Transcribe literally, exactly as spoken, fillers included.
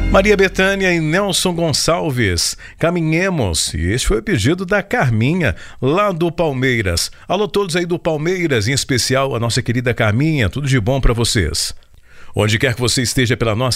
Maria Bethânia e Nelson Gonçalves, Caminhemos. E este foi o pedido da Carminha, lá do Palmeiras. Alô todos aí do Palmeiras, em especial a nossa querida Carminha, tudo de bom para vocês. Onde quer que você esteja pela nossa